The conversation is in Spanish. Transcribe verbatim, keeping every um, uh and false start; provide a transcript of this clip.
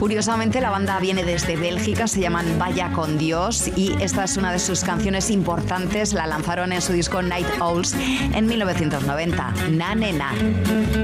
Curiosamente, la banda viene desde Bélgica, se llaman Vaya con Dios y esta es una de sus canciones importantes. La lanzaron en su disco Night Owls en mil novecientos noventa. Na, ne, na.